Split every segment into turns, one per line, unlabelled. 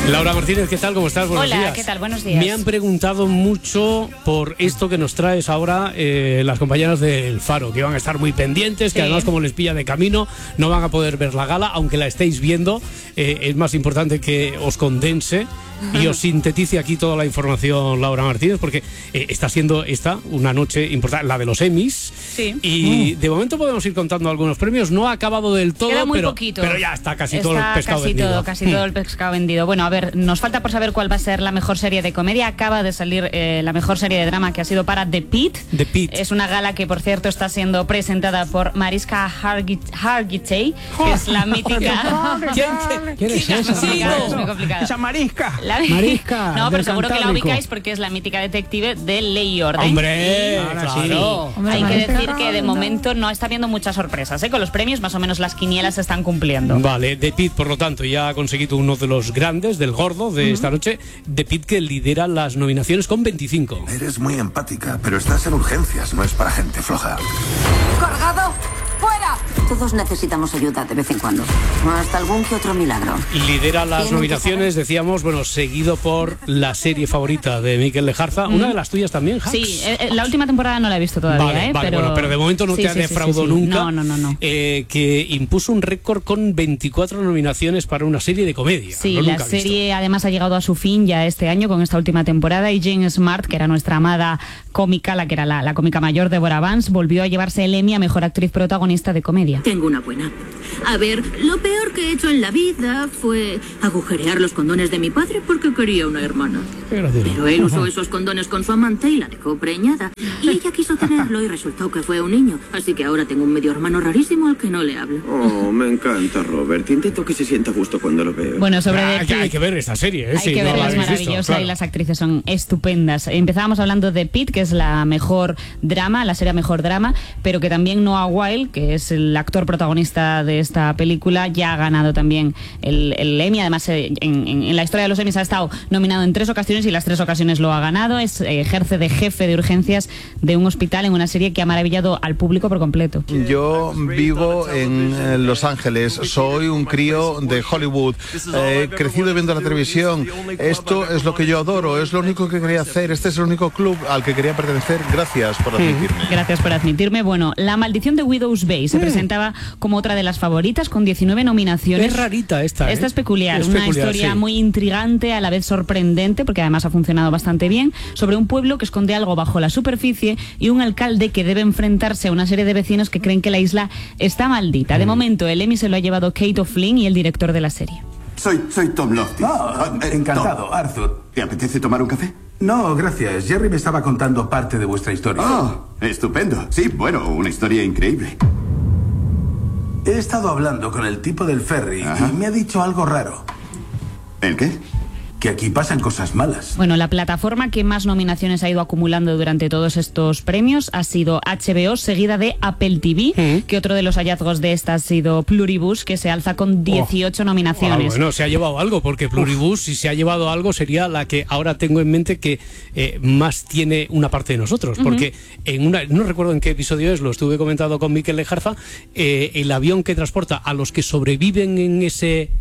Laura Martínez, ¿qué tal? ¿Cómo estás? Buenos días.
Hola, ¿qué tal? Buenos días.
Me han preguntado mucho por esto que nos traes ahora las compañeras del Faro, que van a estar muy pendientes, que además como les pilla de camino no van a poder ver la gala, aunque la estéis viendo. Es más importante que os condense y os sintetice aquí toda la información, Laura Martínez, porque está siendo esta una noche importante, la de los Emmys.
Sí.
Y de momento podemos ir contando algunos premios. No ha acabado del todo,
Queda muy
pero,
poquito.
pero ya está casi todo el pescado vendido.
Casi todo el pescado vendido. Bueno, a ver, nos falta por saber cuál va a ser la mejor serie de comedia. Acaba de salir la mejor serie de drama, que ha sido para The Pitt.
The Pitt.
Es una gala que, por cierto, está siendo presentada por Mariska Hargitay, que es la mítica...
¿Quién es esa?
Sí, es muy complicado.
Esa Marisca.
Marisca. No, pero
del
seguro que la
Cantábrico.
ubicáis porque es la mítica detective de Ley y Orden.
¡Hombre!
Ahora
Claro.
sí.
Hay que decir que de momento no está habiendo muchas sorpresas, ¿eh? Con los premios más o menos las quinielas se están cumpliendo.
Vale, The Pitt, por lo tanto, ya ha conseguido uno de los grandes, del gordo de esta noche. The Pitt, que lidera las nominaciones con 25.
Eres muy empática, pero estás en urgencias, no es para gente floja.
¡Colgado! ¡Fuera! Todos necesitamos ayuda de vez en cuando. Hasta algún que otro milagro.
Lidera las
Tienen que
nominaciones, decíamos, bueno, seguido por la serie favorita de Mikel Lejarza. Una de las tuyas también, Hacks.
Sí, la última temporada no la he visto todavía,
Vale, vale,
pero...
bueno, pero de momento no te ha defraudado nunca.
No.
Que impuso un récord con 24 nominaciones para una serie de comedia.
Sí,
No,
la
nunca visto.
serie además ha llegado a su fin ya este año con esta última temporada, y Jane Smart, que era nuestra amada cómica, la que era la cómica mayor, Deborah Vance, volvió a llevarse el Emmy a Mejor Actriz Protagonista de Comedia.
Tengo una buena. A ver, lo peor que he hecho en la vida fue agujerear los condones de mi padre porque quería una hermana. Pero él usó esos condones con su amante y la dejó preñada. Y ella quiso tenerlo y resultó que fue un niño. Así que ahora tengo un medio hermano rarísimo al que no le hablo.
Oh, me encanta, Robert. Intento que se sienta a gusto cuando lo veo.
Bueno, sobre
Ah,
The
que hay
Pitt,
que ver esta serie,
hay
si
que
no la
verla, es
habéis visto,
maravillosa,
claro.
y las actrices son estupendas. Empezábamos hablando de Pitt, que es la mejor drama, la serie mejor drama, pero que también Noah Wyle, que es el actor protagonista de esta película, ya ha ganado también el Emmy. Además, en la historia de los Emmys ha estado nominado en 3 ocasiones y las 3 ocasiones lo ha ganado. Ejerce de jefe de urgencias de un hospital en una serie que ha maravillado al público por completo.
Yo vivo en Los Ángeles, soy un crío de Hollywood, he crecido viendo la televisión, esto es lo que yo adoro, es lo único que quería hacer, este es el único club al que quería pertenecer, gracias por admitirme.
Gracias por admitirme. Bueno, La Maldición de Widow's Bay se presentaba como otra de las favoritas con 19 nominaciones.
Es rarita esta, ¿eh?
Esta es peculiar,
Es
una
peculiar,
historia
sí.
muy intrigante, a la vez sorprendente, porque además ha funcionado bastante bien, sobre un pueblo que esconde algo bajo la superficie y un alcalde que debe enfrentarse a una serie de vecinos que creen que la isla está maldita. De momento, el Emmy se lo ha llevado Kate O'Flynn y el director de la serie.
Soy Tom Lofty.
Encantado,
Tom,
Arthur.
¿te apetece tomar un café?
No, gracias. Jerry me estaba contando parte de vuestra historia.
Oh, estupendo. Sí, bueno, una historia increíble.
He estado hablando con el tipo del ferry
Ajá.
y me ha dicho algo raro.
¿El qué?
Que aquí pasan cosas malas.
Bueno, la plataforma que más nominaciones ha ido acumulando durante todos estos premios ha sido HBO, seguida de Apple TV, que otro de los hallazgos de esta ha sido Pluribus, que se alza con 18 nominaciones.
Bueno, se ha llevado algo, porque Pluribus, si se ha llevado algo, sería la que ahora tengo en mente que más tiene una parte de nosotros. Porque en una, no recuerdo en qué episodio es, lo estuve comentando con Mikel Lejarza, el avión que transporta a los que sobreviven en ese...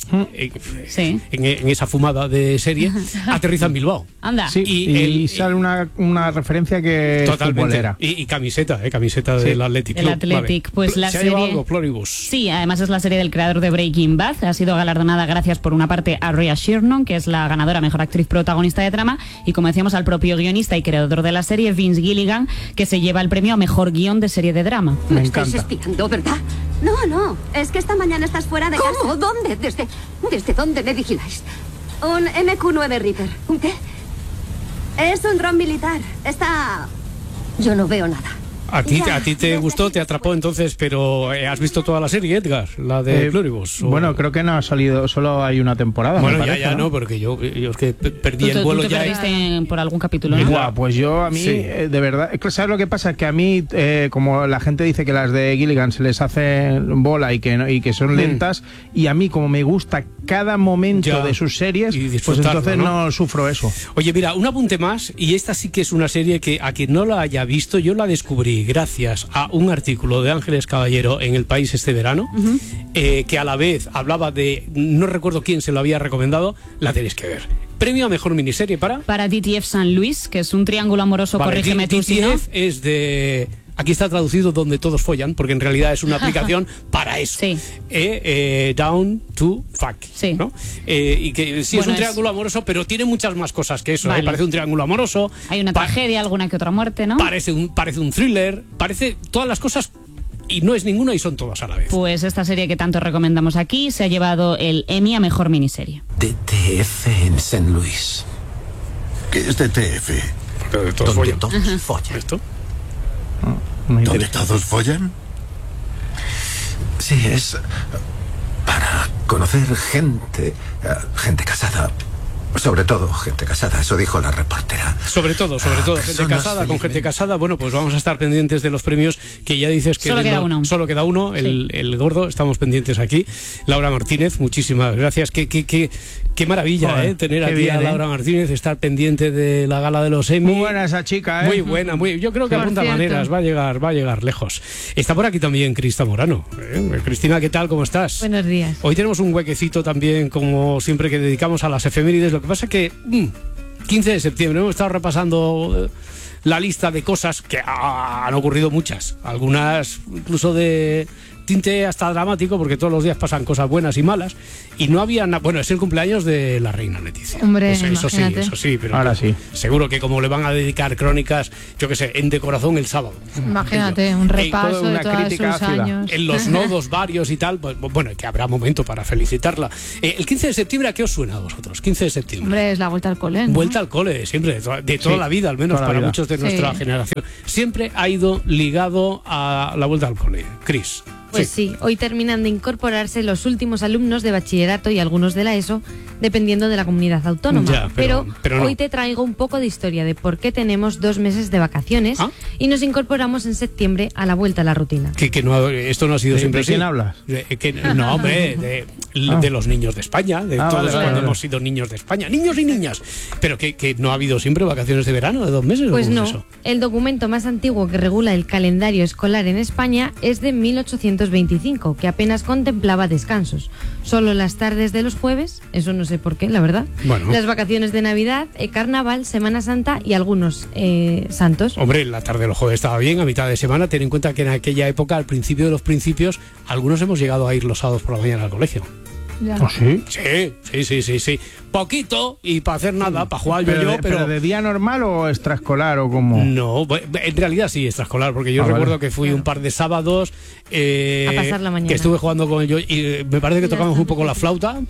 Sí.
en esa fumada de serie, aterriza en Bilbao.
Anda.
Sí, y sale una referencia que es
Totalmente.
futbolera.
Y camiseta del Athletic
El
Club.
Athletic,
Vale.
pues la
¿Se
serie...
ha llevado algo, Pluribus?
Sí, además es la serie del creador de Breaking Bad. Ha sido galardonada gracias por una parte a Rhea Shirnon, que es la ganadora mejor actriz protagonista de drama, y como decíamos al propio guionista y creador de la serie, Vince Gilligan, que se lleva el premio a mejor guión de serie de drama.
Me
encanta.
estáis espiando, ¿verdad? No, es que esta mañana estás fuera de casa. ¿Cómo? ¿Dónde? ¿Desde dónde me vigiláis? Un MQ-9 Reaper. ¿Un qué? Es un dron militar. Yo no veo nada.
¿A ti te
desde
gustó, te atrapó entonces, pero has visto toda la serie, Edgar? La de Pluribus.
Bueno, creo que no ha salido, solo hay una temporada.
Bueno,
me parece,
ya no, porque yo es que perdí el
¿Tú
vuelo
te
ya.
perdiste por algún capítulo, no?
Buah, pues yo a mí,
Sí.
de verdad, es que ¿sabes lo que pasa? Que a mí, como la gente dice que las de Gilligan se les hace bola y que son lentas, y a mí como me gusta cada momento
Ya.
de sus series,
Y
pues
disfrutarlo,
entonces no sufro eso.
Oye, mira, un apunte más, y esta sí que es una serie que a quien no la haya visto, yo la descubrí descubrí gracias a un artículo de Ángeles Caballero en El País este verano, que a la vez hablaba de, no recuerdo quién se lo había recomendado, la tenéis que ver. Premio a mejor miniserie para
DTF San Luis, que es un triángulo amoroso, corrígeme tú si no.
DTF es de... Aquí está traducido donde todos follan, porque en realidad es una aplicación para eso.
Sí.
Down to fuck.
Sí.
¿no? Y que sí,
Bueno,
es un triángulo amoroso, pero tiene muchas más cosas que eso.
Vale.
Parece un triángulo amoroso.
Hay una tragedia, alguna que otra muerte, ¿no?
Parece un thriller. Parece todas las cosas, y no es ninguna y son todas a la vez.
Pues esta serie que tanto recomendamos aquí se ha llevado el Emmy a mejor miniserie.
DTF en San Luis.
¿Qué es DTF?
Donde todos
Donde
follan.
todos follan.
¿Esto?
¿Dónde todos follan?
Sí, es para conocer gente casada. Sobre todo gente casada, eso dijo la reportera.
Sobre todo, gente
personas
casada, con gente casada. Bueno, pues vamos a estar pendientes de los premios, que ya dices que...
Solo queda uno.
Solo queda uno, el gordo, estamos pendientes aquí. Laura Martínez, muchísimas gracias. Qué maravilla,
Joder,
tener
qué
aquí
bien,
a Laura Martínez, estar pendiente de la gala de los Emmy.
Muy buena esa chica,
Muy buena, yo creo que
Por
apunta
cierto.
maneras, va a llegar lejos. Está por aquí también Crista Morano. Cristina, ¿qué tal? ¿Cómo estás?
Buenos días.
Hoy tenemos un huequecito también, como siempre, que dedicamos a las efemérides. Lo que pasa que 15 de septiembre hemos estado repasando la lista de cosas que han ocurrido muchas, algunas incluso de tinte hasta dramático, porque todos los días pasan cosas buenas y malas, y no había bueno, es el cumpleaños de la reina Leticia.
Hombre,
eso
imagínate.
sí, pero
Ahora sí.
seguro que como le van a dedicar crónicas, yo qué sé, en De Corazón el sábado.
Imagínate, un repaso de
una
todos
crítica
sus
ácida.
años.
En los nodos varios y tal, pues bueno, que habrá momento para felicitarla. El 15 de septiembre, ¿a qué os suena a vosotros? 15 de septiembre.
Hombre, es la vuelta al cole, ¿no?
Vuelta al cole, siempre, de toda
Sí,
la vida, al menos
toda la
para
vida.
muchos de
Sí.
nuestra generación. Siempre ha ido ligado a la vuelta al cole. Cris.
Pues sí, hoy terminan de incorporarse los últimos alumnos de bachillerato y algunos de la ESO, dependiendo de la comunidad autónoma.
Ya, pero no.
Hoy te traigo un poco de historia de por qué tenemos 2 meses de vacaciones y nos incorporamos en septiembre a la vuelta a la rutina.
Que no, esto no ha sido
¿De
siempre así.
quién hablas?
No, hombre, de los niños de España, de todos
vale,
cuando
vale.
hemos sido niños de España, niños y niñas. Pero que no ha habido siempre vacaciones de verano de 2 meses. ¿o
Pues
cómo
no,
es eso?
el documento más antiguo que regula el calendario escolar en España es de 1825, que apenas contemplaba descansos. Solo las tardes de los jueves, eso no sé por qué, la verdad.
Bueno.
Las vacaciones de Navidad, Carnaval, Semana Santa y algunos santos.
Hombre, la tarde de los jueves estaba bien, a mitad de semana. Ten en cuenta que en aquella época, al principio de los principios, algunos hemos llegado a ir los sábados por la mañana al colegio.
Ya.
¿Oh, sí?
Sí. Poquito y para hacer nada, para jugar
¿Pero de día normal o extraescolar o como?
No, en realidad sí, extraescolar, porque yo recuerdo que fui un par de sábados
a pasar la mañana.
que estuve jugando con ellos y me parece que tocamos un poco la flauta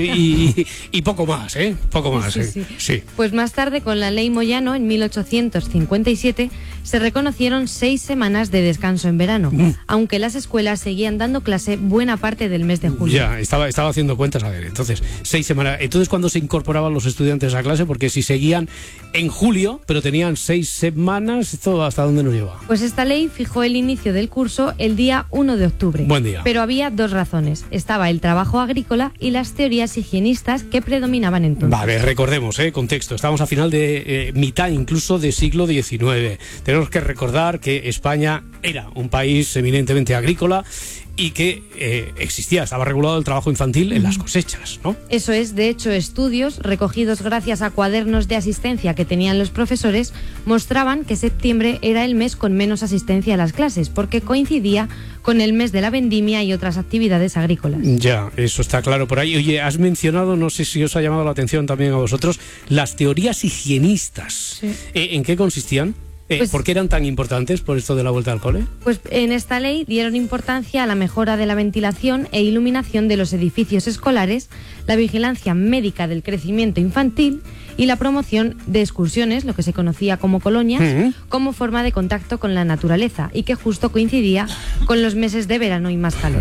y poco más, Poco más,
Sí. Pues más tarde, con la ley Moyano, en 1857, se reconocieron 6 semanas de descanso en verano, aunque las escuelas seguían dando clase buena parte del mes de julio.
Ya, estaba haciendo cuentas, a ver, entonces, 6 semanas. Entonces, ¿cuándo se incorporaban los estudiantes a clase? Porque si seguían en julio, pero tenían 6 semanas, ¿esto hasta dónde nos lleva?
Pues esta ley fijó el inicio del curso el día 1 de octubre.
Buen día.
Pero había 2 razones. Estaba el trabajo agrícola y las teorías higienistas que predominaban entonces.
Vale, recordemos, contexto. Estamos a final de mitad incluso del siglo XIX. Tenemos que recordar que España era un país eminentemente agrícola y que estaba regulado el trabajo infantil en las cosechas, ¿no?
Eso es, de hecho, estudios recogidos gracias a cuadernos de asistencia que tenían los profesores mostraban que septiembre era el mes con menos asistencia a las clases, porque coincidía con el mes de la vendimia y otras actividades agrícolas.
Ya, eso está claro por ahí. Oye, has mencionado, no sé si os ha llamado la atención también a vosotros, las teorías higienistas.
Sí.
¿En qué consistían? ¿Por qué eran tan importantes por esto de la vuelta al cole?
Pues en esta ley dieron importancia a la mejora de la ventilación e iluminación de los edificios escolares, la vigilancia médica del crecimiento infantil y la promoción de excursiones, lo que se conocía como colonias, como forma de contacto con la naturaleza y que justo coincidía con los meses de verano y más calor.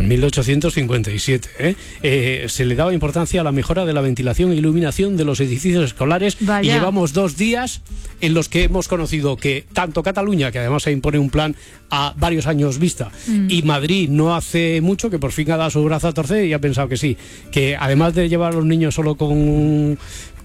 1857, se le daba importancia a la mejora de la ventilación e iluminación de los edificios escolares.
Vaya.
Y llevamos 2 días en los que hemos conocido que tanto Cataluña, que además se impone un plan a varios años vista, y Madrid no hace mucho, que por fin ha dado su brazo a torcer y ha pensado que sí, que además de llevar a los niños solo con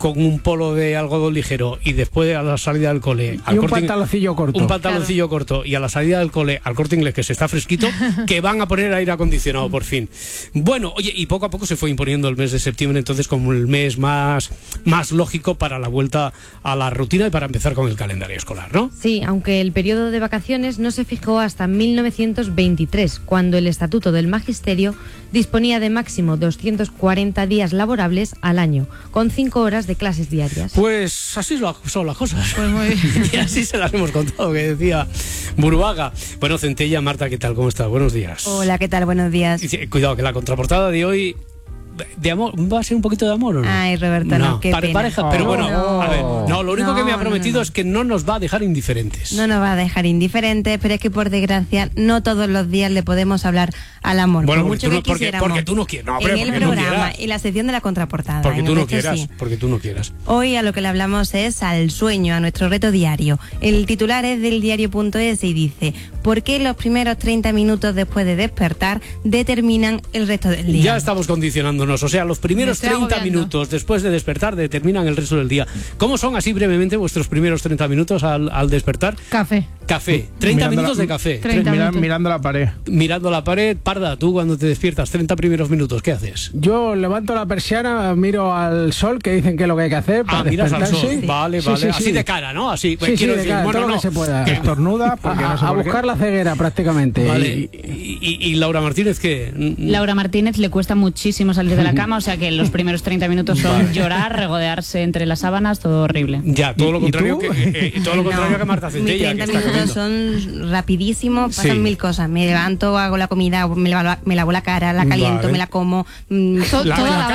con un polo de algodón ligero y después a la salida del cole
y un pantaloncillo corto.
Un pantaloncillo corto y a la salida del cole al Corte Inglés, que se está fresquito, que van a poner aire acondicionado por fin. Bueno, oye, y poco a poco se fue imponiendo el mes de septiembre entonces como el mes más lógico para la vuelta a la rutina y para empezar con el calendario escolar, ¿no?
Sí, aunque el periodo de vacaciones no se fijó hasta 1923, cuando el Estatuto del Magisterio disponía de máximo 240 días laborables al año, con 5 horas de clases diarias.
Pues así son las cosas.
Pues muy bien.
Y así se las hemos contado, que decía Burbaga. Bueno, Centella, Marta, ¿qué tal? ¿Cómo estás? Buenos días.
Hola, ¿qué tal? Buenos días.
Cuidado, que la contraportada de hoy... ¿De amor? ¿Va a ser un poquito de amor o no?
Ay, Roberto, no, qué pena.
Pareja, pero bueno,
no.
A ver, no, lo único que me ha prometido es que no nos va a dejar indiferentes.
No nos va a dejar indiferentes, pero es que por desgracia no todos los días le podemos hablar al amor.
Bueno,
por mucho que quisiéramos.
Porque tú no quieres. No, hombre,
en el programa y la sección de la contraportada.
Porque tú no
sí.
quieras.
Hoy a lo que le hablamos es al sueño, a nuestro reto diario. El titular es del diario.es y dice: ¿por qué los primeros 30 minutos después de despertar determinan el resto del día?
Ya estamos condicionándonos, o sea, los primeros 30 minutos después de despertar determinan el resto del día. ¿Cómo son así brevemente vuestros primeros 30 minutos al despertar?
Café.
30 minutos de café.
Mirando la pared.
Mirando la pared. Parda, tú cuando te despiertas, 30 primeros minutos, ¿qué haces?
Yo levanto la persiana, miro al sol, que dicen que es lo que hay que hacer para
miras al sol.
Sí.
Vale.
Sí.
Así de cara, ¿no? Así,
sí,
quiero
de
decir,
cara,
bueno,
todo lo que se pueda. Estornuda, porque no sé
a
buscar la ceguera prácticamente.
Vale. ¿Y Laura Martínez qué?
Laura Martínez le cuesta muchísimo salir de la cama, o sea que los primeros 30 minutos son llorar, regodearse entre las sábanas, todo horrible.
Ya, todo lo contrario que Marta Centella.
Mis 30 minutos son rapidísimos, pasan mil cosas. Me levanto, hago la comida, me lavo la cara, la caliento, me la como.
La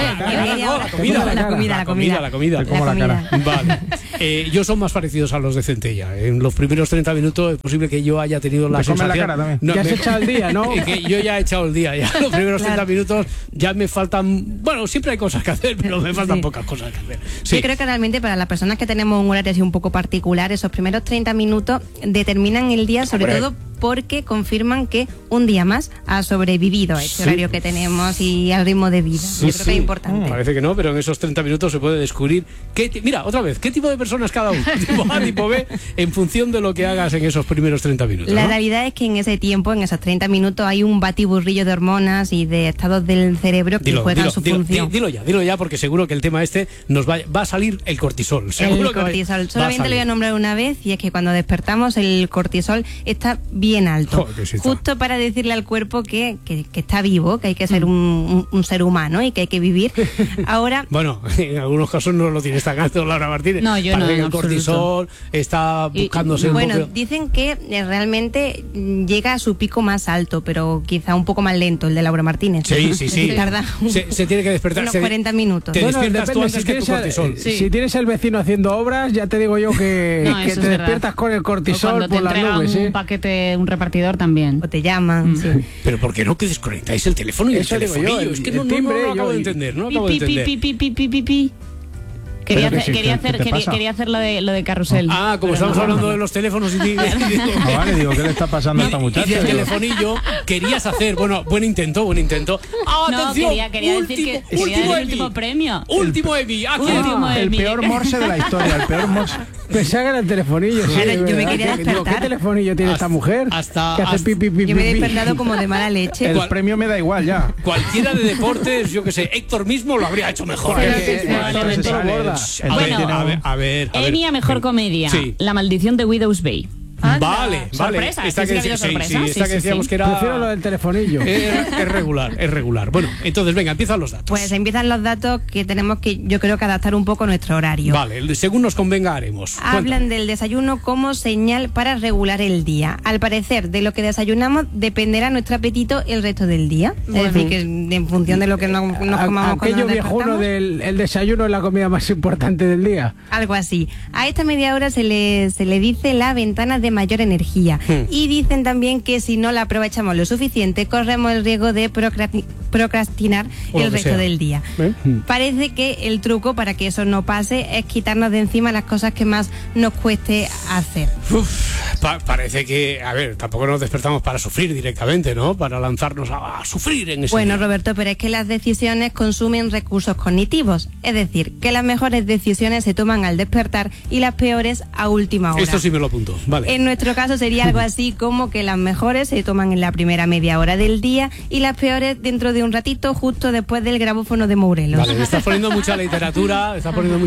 comida. Vale. Yo son más parecidos a los de Centella. En los primeros 30 minutos es posible que yo haya tenido la sensación...
la cara también. Ya has echado el día, ¿no?
Que yo ya he echado el día. Ya los primeros 30 minutos ya me faltan... Bueno, siempre hay cosas que hacer, pero me faltan pocas cosas que hacer. Sí.
Yo creo que realmente para las personas que tenemos un horario así un poco particular, esos primeros 30 minutos determinan el día, sobre todo porque confirman que un día más ha sobrevivido a este horario que tenemos y al ritmo de vida. Yo creo que es importante.
Parece que no, pero en esos 30 minutos se puede descubrir mira, otra vez, qué tipo de personas cada uno, tipo A, tipo B, en función de lo que hagas en esos primeros 30 minutos.
La realidad es que en ese tiempo, en esos 30 minutos, hay un batiburrillo de hormonas y de estados del cerebro que juegan su función.
Dilo ya, porque seguro que el tema nos va a salir el cortisol. Seguro
el cortisol. Solamente lo voy a nombrar una vez, y es que cuando despertamos el cortisol está bien alto. Joder, sí, justo para decirle al cuerpo que está vivo, que hay que ser un ser humano y que hay que vivir. Ahora...
Bueno, en algunos casos no lo tienes tan alto, Laura Martínez.
No, yo no.
El cortisol está buscándose
un poco... dicen que realmente llega a su pico más alto, pero quizá un poco más lento el de Laura Martínez.
Sí.
Tarda
se tiene que despertar.
Unos 40 minutos.
Te despiertas tú antes que tu cortisol.
Si tienes el vecino haciendo obras, ya te digo yo que te despiertas con el cortisol por las nubes.
Un paquete, un repartidor también.
O te llaman. Sí.
Pero ¿por qué no que desconectáis el teléfono y el telefonillo? Es que no lo acabo de entender.
Quería hacer lo de carrusel.
Como estamos hablando de los teléfonos y
vale, digo, ¿qué le está pasando a esta muchacha?
Y el telefonillo querías hacer, buen intento.
Atención, quería decir que el último premio.
Último Emmy.
El peor morse de la historia, el peor morse. Pensaba que era el telefonillo.
Yo me quería despertar.
¿Qué telefonillo tiene esta mujer?
Que
hace pipi.
Yo me he despertado como de mala leche.
El premio me da igual ya.
Cualquiera de deportes, yo que sé, Héctor mismo lo habría hecho mejor. A ver.
Emmy a mejor comedia. La maldición de Widow's Bay.
Vale.
Sorpresa,
esta que decíamos que era...
Prefiero lo del telefonillo.
Es regular. Bueno, entonces venga, empiezan los datos.
Pues empiezan los datos que tenemos que, yo creo que adaptar un poco nuestro horario.
Vale, según nos convenga haremos.
Hablan del desayuno como señal para regular el día. Al parecer, de lo que desayunamos dependerá nuestro apetito el resto del día. Es decir, que en función de lo que nos comamos
aquello viejuno del desayuno es la comida más importante del día.
Algo así. A esta media hora se le dice la ventana de mayor energía. Y dicen también que si no la aprovechamos lo suficiente, corremos el riesgo de procrastinar el resto del día. Parece que el truco para que eso no pase es quitarnos de encima las cosas que más nos cueste hacer.
parece que, a ver, tampoco nos despertamos para sufrir directamente, ¿no? Para lanzarnos a sufrir en ese
Bueno,
día.
Roberto, pero es que las decisiones consumen recursos cognitivos. Es decir, que las mejores decisiones se toman al despertar y las peores a última hora.
Esto sí me lo apunto, vale.
En nuestro caso sería algo así como que las mejores se toman en la primera media hora del día y las peores dentro de un ratito, justo después del grabófono de Morelos.
Vale, estás poniendo mucha literatura,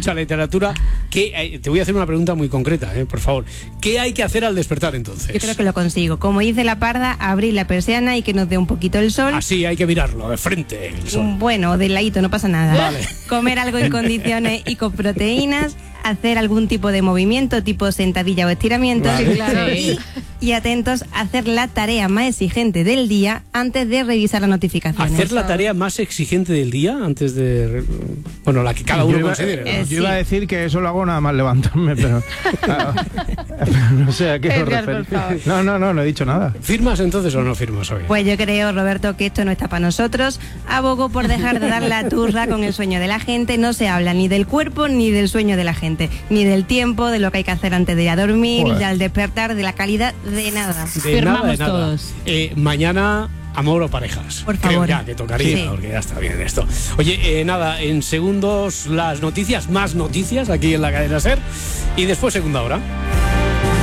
Te voy a hacer una pregunta muy concreta, por favor. ¿Qué hay que hacer al despertar entonces?
Yo creo que lo consigo. Como dice la parda, abrir la persiana y que nos dé un poquito el sol.
Así, hay que mirarlo, de frente el sol.
Bueno, de ladito, no pasa nada.
Vale.
Comer algo en condiciones y con proteínas, hacer algún tipo de movimiento, tipo sentadilla o estiramiento.
Vale.
Claro.
Y atentos a hacer la tarea más exigente del día antes de revisar las notificaciones.
¿Hacer la tarea más exigente del día antes de... Bueno, la que cada uno considere, ¿no?
Yo iba a decir que eso lo hago nada más levantarme, pero... Claro, pero no sé a qué os referís. No he dicho nada.
¿Firmas entonces o no firmas hoy?
Pues yo creo, Roberto, que esto no está para nosotros. Abogo por dejar de dar la turra con el sueño de la gente. No se habla ni del cuerpo ni del sueño de la gente, ni del tiempo, de lo que hay que hacer antes de ir a dormir,
Joder.
ni al despertar, de la calidad, de nada.
Firmamos todos.
Mañana... Amor o parejas.
Por favor.
Creo ya que tocaría,
Sí.
porque ya está bien esto. Oye, nada, en segundos las noticias, más noticias aquí en la cadena SER y después segunda hora.